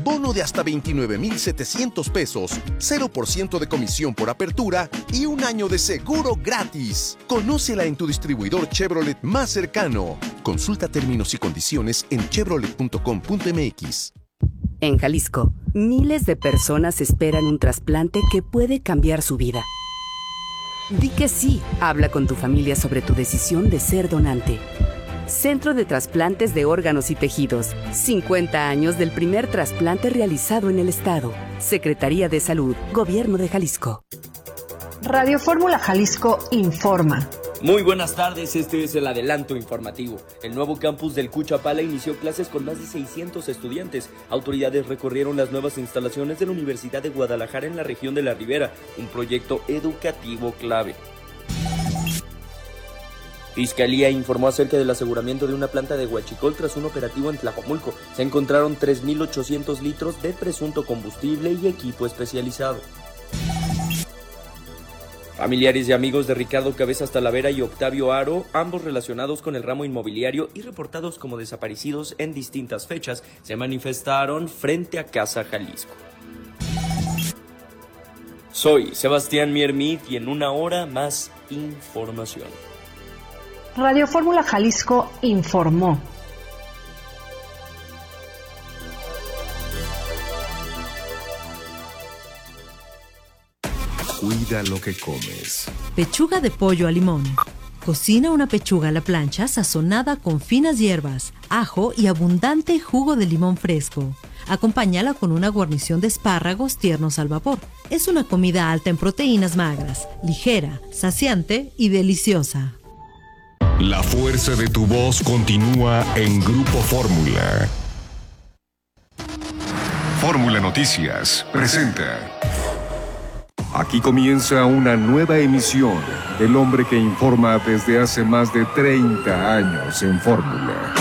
bono de hasta 29,700 pesos, 0% de comisión por apertura y un año de seguro gratis. Conócela en tu distribuidor Chevrolet más cercano. Consulta términos y condiciones en chevrolet.com.mx. En Jalisco, miles de personas esperan un trasplante que puede cambiar su vida. Di que sí. Habla con tu familia sobre tu decisión de ser donante. Centro de Trasplantes de Órganos y Tejidos. 50 años del primer trasplante realizado en el estado. Secretaría de Salud, Gobierno de Jalisco. Radio Fórmula Jalisco informa. Muy buenas tardes, este es el adelanto informativo. El nuevo campus del Cuchapala inició clases con más de 600 estudiantes. Autoridades recorrieron las nuevas instalaciones de la Universidad de Guadalajara en la región de la Ribera, un proyecto educativo clave. Fiscalía informó acerca del aseguramiento de una planta de huachicol tras un operativo en Tlajomulco. Se encontraron 3,800 litros de presunto combustible y equipo especializado. Familiares y amigos de Ricardo Cabezas Talavera y Octavio Aro, ambos relacionados con el ramo inmobiliario y reportados como desaparecidos en distintas fechas, se manifestaron frente a Casa Jalisco. Soy Sebastián Miermid y en una hora más información. Radio Fórmula Jalisco informó. Cuida lo que comes. Pechuga de pollo a limón. Cocina una pechuga a la plancha sazonada con finas hierbas, ajo y abundante jugo de limón fresco. Acompáñala con una guarnición de espárragos tiernos al vapor. Es una comida alta en proteínas magras, ligera, saciante y deliciosa. La fuerza de tu voz continúa en Grupo Fórmula. Fórmula Noticias presenta. Aquí comienza una nueva emisión del hombre que informa desde hace más de 30 años en Fórmula.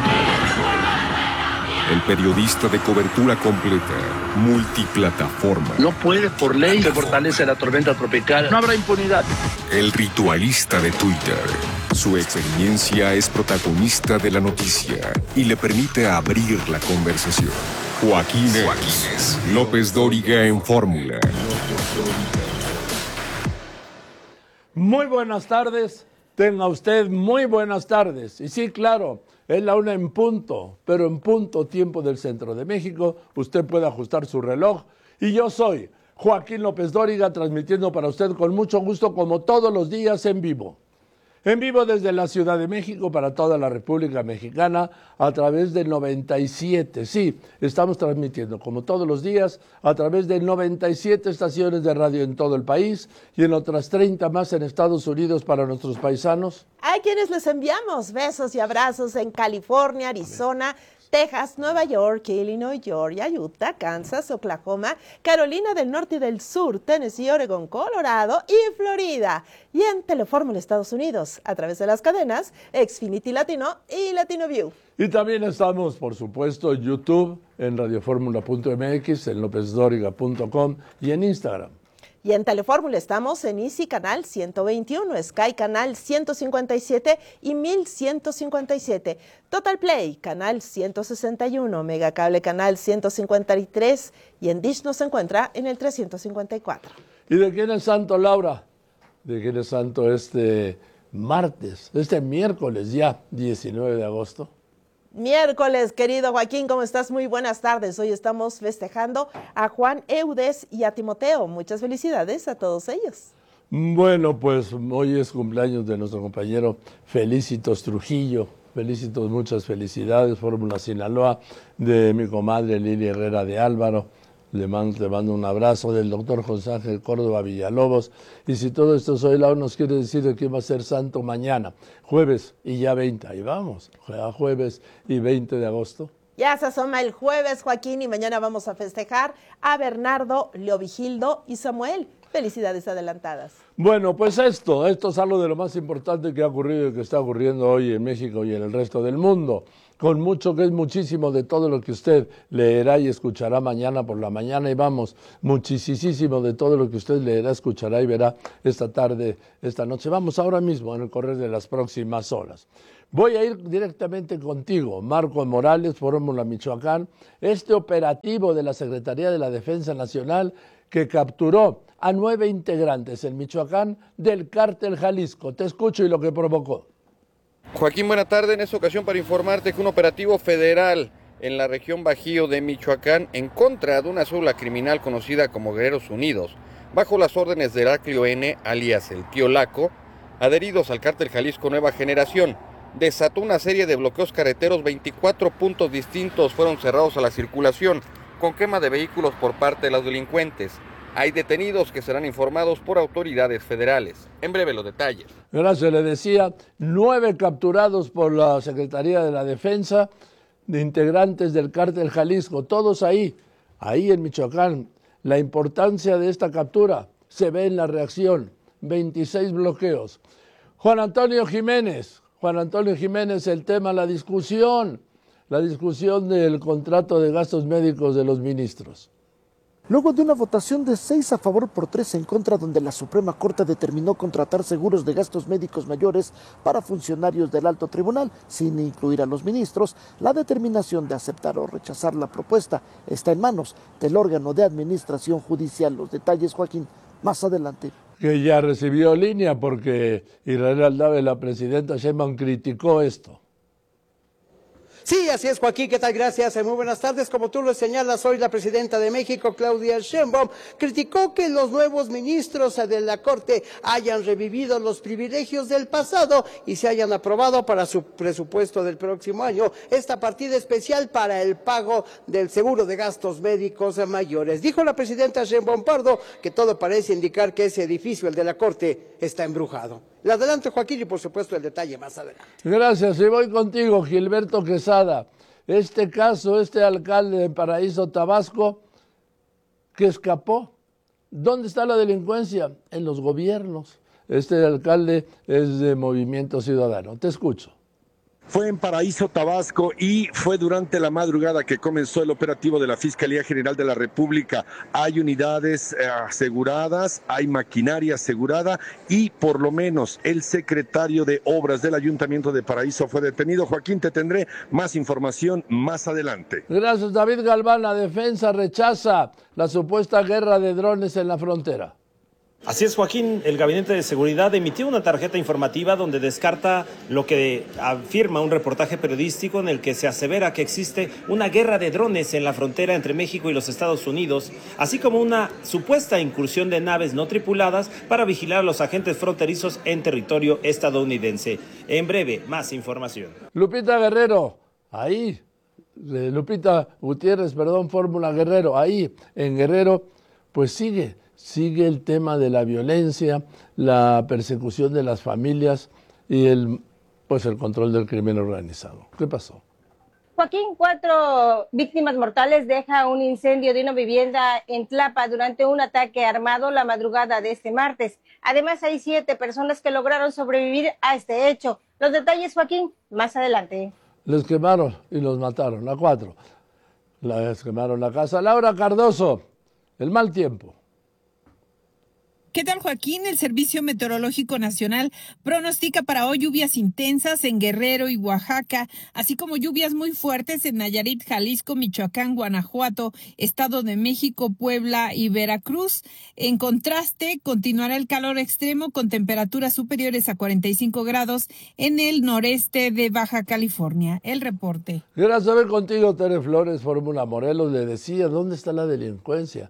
El periodista de cobertura completa, multiplataforma. No puede por ley se fortalece la tormenta tropical. No habrá impunidad. El ritualista de Twitter. Su experiencia es protagonista de la noticia y le permite abrir la conversación. Joaquín López Dóriga en Fórmula. Muy buenas tardes, tenga usted muy buenas tardes. Y sí, claro, es la 1 en punto, pero en punto tiempo del centro de México. Usted puede ajustar su reloj. Y yo soy Joaquín López Dóriga, transmitiendo para usted con mucho gusto, como todos los días, en vivo. En vivo desde la Ciudad de México para toda la República Mexicana a través de 97. Sí, estamos transmitiendo como todos los días a través de 97 estaciones de radio en todo el país y en otras 30 más en Estados Unidos para nuestros paisanos. A quienes les enviamos besos y abrazos en California, Arizona, Texas, Nueva York, Illinois, Georgia, Utah, Kansas, Oklahoma, Carolina del Norte y del Sur, Tennessee, Oregon, Colorado y Florida. Y en Telefórmula Estados Unidos, a través de las cadenas Xfinity Latino y Latino View. Y también estamos, por supuesto, en YouTube, en radioformula.mx, en lopezdoriga.com y en Instagram. Y en Telefórmula estamos en Easy Canal 121, Sky Canal 157 y 1157, Total Play Canal 161, Megacable Canal 153 y en Dish nos encuentra en el 354. ¿Y de quién es santo, Laura? ¿De quién es santo este miércoles ya, 19 de agosto? Miércoles, querido Joaquín, ¿cómo estás? Muy buenas tardes. Hoy estamos festejando a Juan Eudes y a Timoteo. Muchas felicidades a todos ellos. Bueno, pues hoy es cumpleaños de nuestro compañero Felicitos Trujillo. Felicitos, muchas felicidades. Fórmula Sinaloa, de mi comadre Lili Herrera de Álvaro. Le mando un abrazo del doctor José Ángel Córdoba Villalobos. Y si todo esto soy Lau, nos quiere decir de quién va a ser santo mañana, jueves y ya 20. Ahí vamos, jueves y 20 de agosto. Ya se asoma el jueves, Joaquín, y mañana vamos a festejar a Bernardo, Leovigildo y Samuel. Felicidades adelantadas. Bueno, pues esto es algo de lo más importante que ha ocurrido y que está ocurriendo hoy en México y en el resto del mundo. Con mucho, que es muchísimo de todo lo que usted leerá y escuchará mañana por la mañana, y vamos, muchísimo de todo lo que usted leerá, escuchará y verá esta tarde, esta noche. Vamos ahora mismo en el correr de las próximas horas. Voy a ir directamente contigo, Marco Morales, Fórmula Michoacán. Este operativo de la Secretaría de la Defensa Nacional que capturó a 9 integrantes en Michoacán del cártel Jalisco. Te escucho y lo que provocó. Joaquín, buena tarde. En esta ocasión para informarte que un operativo federal en la región Bajío de Michoacán en contra de una célula criminal conocida como Guerreros Unidos, bajo las órdenes de Heraclio N., alias el Tío Laco, adheridos al cártel Jalisco Nueva Generación, desató una serie de bloqueos carreteros. 24 puntos distintos fueron cerrados a la circulación, con quema de vehículos por parte de los delincuentes. Hay detenidos que serán informados por autoridades federales. En breve los detalles. Gracias, le decía, 9 capturados por la Secretaría de la Defensa, de integrantes del cártel Jalisco, todos ahí en Michoacán. La importancia de esta captura se ve en la reacción, 26 bloqueos. Juan Antonio Jiménez, el tema, la discusión del contrato de gastos médicos de los ministros. Luego de una votación de 6 a favor por 3 en contra, donde la Suprema Corte determinó contratar seguros de gastos médicos mayores para funcionarios del alto tribunal, sin incluir a los ministros, la determinación de aceptar o rechazar la propuesta está en manos del órgano de administración judicial. Los detalles, Joaquín, más adelante. Que ya recibió línea porque Israel Aldave, la presidenta Sheinbaum, criticó esto. Sí, así es, Joaquín, ¿qué tal? Gracias, muy buenas tardes. Como tú lo señalas, hoy la presidenta de México, Claudia Sheinbaum, criticó que los nuevos ministros de la Corte hayan revivido los privilegios del pasado y se hayan aprobado para su presupuesto del próximo año esta partida especial para el pago del seguro de gastos médicos mayores. Dijo la presidenta Sheinbaum Pardo que todo parece indicar que ese edificio, el de la Corte, está embrujado. Le adelanto, Joaquín, y por supuesto el detalle más adelante. Gracias, y voy contigo, Gilberto Quesada. Este caso, este alcalde de Paraíso, Tabasco, que escapó. ¿Dónde está la delincuencia? En los gobiernos. Este alcalde es de Movimiento Ciudadano. Te escucho. Fue en Paraíso, Tabasco, y fue durante la madrugada que comenzó el operativo de la Fiscalía General de la República. Hay unidades aseguradas, hay maquinaria asegurada y por lo menos el secretario de Obras del Ayuntamiento de Paraíso fue detenido. Joaquín, te tendré más información más adelante. Gracias, David Galván. La defensa rechaza la supuesta guerra de drones en la frontera. Así es, Joaquín, el Gabinete de Seguridad emitió una tarjeta informativa donde descarta lo que afirma un reportaje periodístico en el que se asevera que existe una guerra de drones en la frontera entre México y los Estados Unidos, así como una supuesta incursión de naves no tripuladas para vigilar a los agentes fronterizos en territorio estadounidense. En breve, más información. Lupita Guerrero, ahí, Lupita Gutiérrez, Fórmula Guerrero, ahí en Guerrero, pues sigue el tema de la violencia, la persecución de las familias y el control del crimen organizado. ¿Qué pasó? Joaquín, 4 víctimas mortales deja un incendio de una vivienda en Tlapa durante un ataque armado la madrugada de este martes. Además, hay 7 personas que lograron sobrevivir a este hecho. Los detalles, Joaquín, más adelante. Les quemaron y los mataron, a 4. Les quemaron la casa. Laura Cardoso, el mal tiempo. ¿Qué tal, Joaquín? El Servicio Meteorológico Nacional pronostica para hoy lluvias intensas en Guerrero y Oaxaca, así como lluvias muy fuertes en Nayarit, Jalisco, Michoacán, Guanajuato, Estado de México, Puebla y Veracruz. En contraste, continuará el calor extremo con temperaturas superiores a 45 grados en el noreste de Baja California. El reporte. Gracias a ver contigo, Tere Flores, Fórmula Morelos. Le decía, ¿dónde está la delincuencia?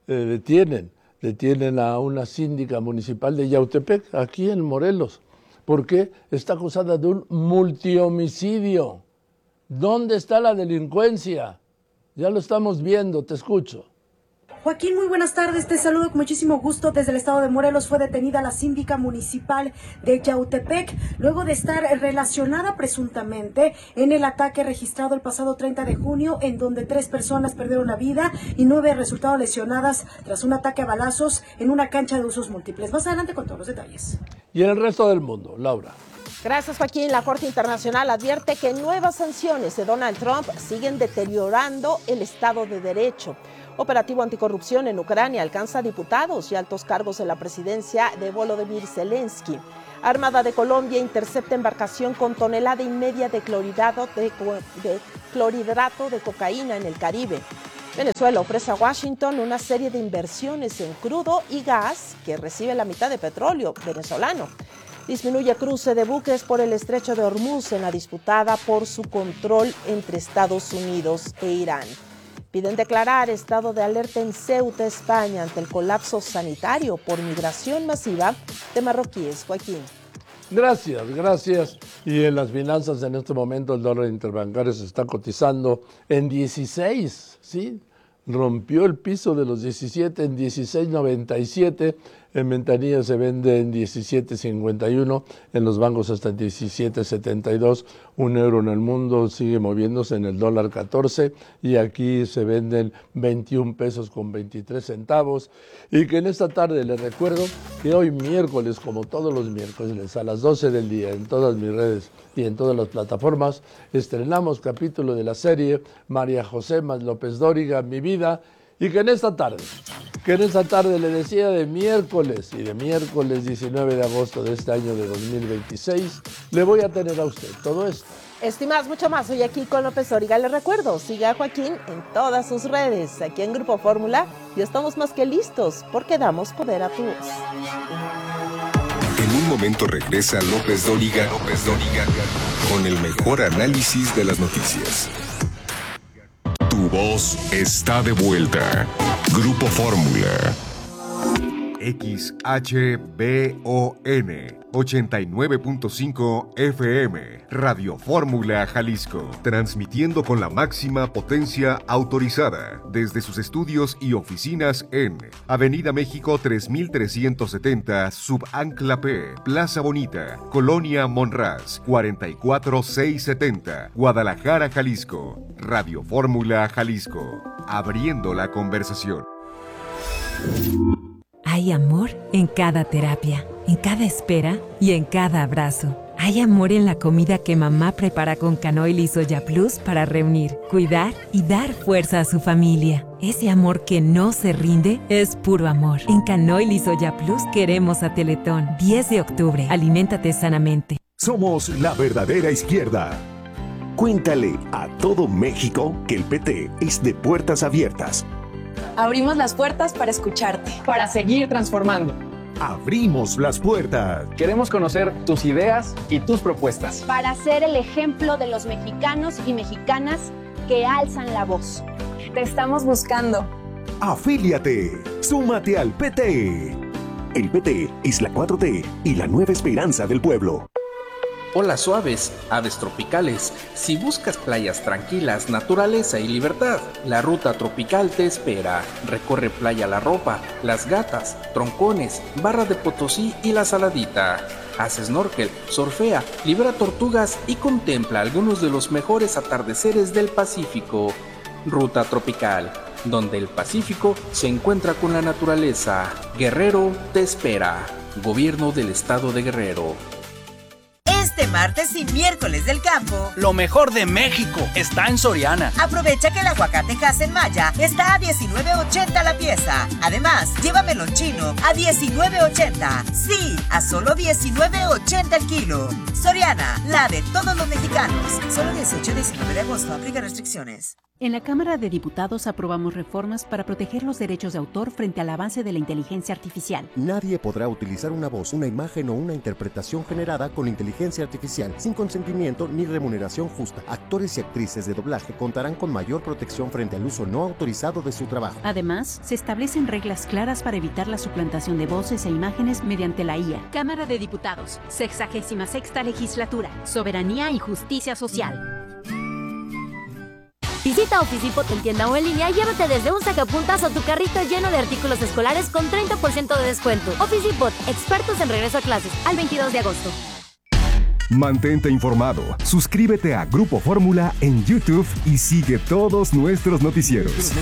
Detienen a una síndica municipal de Yautepec, aquí en Morelos. ¿Por qué? Está acusada de un multihomicidio. ¿Dónde está la delincuencia? Ya lo estamos viendo, te escucho. Joaquín, muy buenas tardes, te saludo con muchísimo gusto. Desde el estado de Morelos fue detenida la síndica municipal de Yautepec, luego de estar relacionada presuntamente en el ataque registrado el pasado 30 de junio, en donde 3 personas perdieron la vida y 9 resultaron lesionadas tras un ataque a balazos en una cancha de usos múltiples. Más adelante con todos los detalles. Y en el resto del mundo, Laura. Gracias, Joaquín. La Corte Internacional advierte que nuevas sanciones de Donald Trump siguen deteriorando el Estado de Derecho. Operativo anticorrupción en Ucrania alcanza diputados y altos cargos de la presidencia de Volodymyr Zelensky. Armada de Colombia intercepta embarcación con tonelada y media de clorhidrato de cocaína en el Caribe. Venezuela ofrece a Washington una serie de inversiones en crudo y gas que recibe la mitad de petróleo venezolano. Disminuye cruce de buques por el estrecho de Hormuz en la disputada por su control entre Estados Unidos e Irán. Piden declarar estado de alerta en Ceuta, España, ante el colapso sanitario por migración masiva de marroquíes. Joaquín. Gracias. Y en las finanzas en este momento el dólar interbancario se está cotizando en 16, ¿sí? Rompió el piso de los 17 en 16.97. En ventanilla se vende en 17.51, en los bancos hasta en 17.72. Un euro en el mundo sigue moviéndose en el dólar 14 y aquí se venden 21 pesos con 23 centavos. Y que en esta tarde les recuerdo que hoy miércoles, como todos los miércoles, a las 12 del día, en todas mis redes y en todas las plataformas, estrenamos capítulo de la serie María José más López Dóriga, Mi Vida. Y que en esta tarde le decía de miércoles 19 de agosto de este año de 2026, le voy a tener a usted todo esto. Esto y más, mucho más, hoy aquí con López Dóriga. Les recuerdo, siga a Joaquín en todas sus redes, aquí en Grupo Fórmula, y estamos más que listos, porque damos poder a tu voz. En un momento regresa López Dóriga, con el mejor análisis de las noticias. Tu voz está de vuelta. Grupo Fórmula. XHBON 89.5 FM, Radio Fórmula Jalisco, transmitiendo con la máxima potencia autorizada desde sus estudios y oficinas en Avenida México 3370, Subancla P, Plaza Bonita, Colonia Monraz, 44670, Guadalajara, Jalisco. Radio Fórmula Jalisco, abriendo la conversación. Hay amor en cada terapia, en cada espera y en cada abrazo. Hay amor en la comida que mamá prepara con Canoil y Soya Plus para reunir, cuidar y dar fuerza a su familia. Ese amor que no se rinde es puro amor. En Canoil y Soya Plus queremos a Teletón. 10 de octubre. Aliméntate sanamente. Somos la verdadera izquierda. Cuéntale a todo México que el PT es de puertas abiertas. Abrimos las puertas para escucharte, para seguir transformando. Abrimos las puertas. Queremos conocer tus ideas y tus propuestas. Para ser el ejemplo de los mexicanos y mexicanas que alzan la voz. Te estamos buscando. Afíliate. Súmate al PT. El PT es la 4T y la nueva esperanza del pueblo. Hola suaves, aves tropicales. Si buscas playas tranquilas, naturaleza y libertad, la ruta tropical te espera. Recorre Playa La Ropa, Las Gatas, Troncones, Barra de Potosí y La Saladita. Haz snorkel, surfea, libera tortugas y contempla algunos de los mejores atardeceres del Pacífico. Ruta tropical, donde el Pacífico se encuentra con la naturaleza. Guerrero te espera. Gobierno del Estado de Guerrero. Este martes y miércoles del campo, lo mejor de México está en Soriana. Aprovecha que el aguacate Hass-en-Maya está a $19.80 la pieza. Además, lleva melón chino a $19.80. Sí, a solo $19.80 el kilo. Soriana, la de todos los mexicanos. Solo 18 y 19 de agosto, aplica restricciones. En la Cámara de Diputados aprobamos reformas para proteger los derechos de autor frente al avance de la inteligencia artificial. Nadie podrá utilizar una voz, una imagen o una interpretación generada con inteligencia artificial sin consentimiento ni remuneración justa. Actores y actrices de doblaje contarán con mayor protección frente al uso no autorizado de su trabajo. Además, se establecen reglas claras para evitar la suplantación de voces e imágenes mediante la IA. Cámara de Diputados, 66ª Legislatura, Soberanía y Justicia Social. Visita Office Depot en tienda o en línea y llévate desde un sacapuntas o tu carrito lleno de artículos escolares con 30% de descuento. Office Depot, expertos en regreso a clases, al 22 de agosto. Mantente informado, suscríbete a Grupo Fórmula en YouTube y sigue todos nuestros noticieros.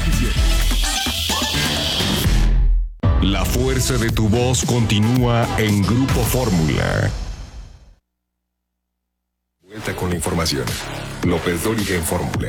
La fuerza de tu voz continúa en Grupo Fórmula. Vuelta con la información. López Dóriga en Fórmula.